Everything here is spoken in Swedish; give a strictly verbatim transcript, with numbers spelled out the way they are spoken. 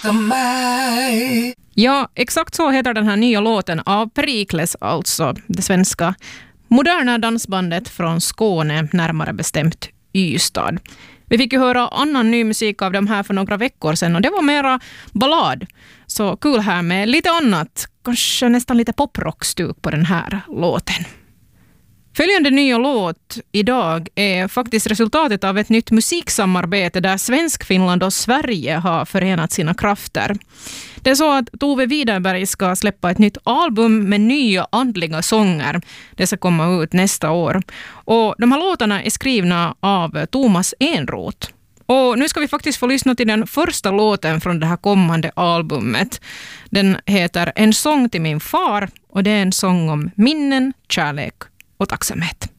älska mig. Ja, exakt så heter den här nya låten av Perikles, alltså det svenska moderna dansbandet från Skåne, närmare bestämt Ystad. Vi fick ju höra annan ny musik av dem här för några veckor sedan och det var mera ballad. Så kul här med lite annat, kanske nästan lite poprockstuk på den här låten. Följande nya låt idag är faktiskt resultatet av ett nytt musiksamarbete där Svensk Finland och Sverige har förenat sina krafter. Det är så att Tove Widerberg ska släppa ett nytt album med nya andliga sånger. Det ska komma ut nästa år. Och de här låtarna är skrivna av Thomas Enroth. Och nu ska vi faktiskt få lyssna till den första låten från det här kommande albumet. Den heter En sång till min far och det är en sång om minnen, kärlek och tacksamhet.